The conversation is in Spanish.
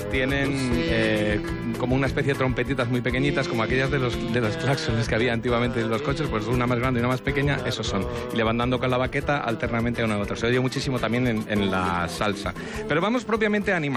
tienen como una especie de trompetitas muy pequeñitas, como aquellas de los claxones que había antiguamente en los coches, pues una más grande y una más pequeña, esos son. Y le van dando con la baqueta alternamente a una a otra. Se oye muchísimo también en la salsa. Pero vamos propiamente a animales.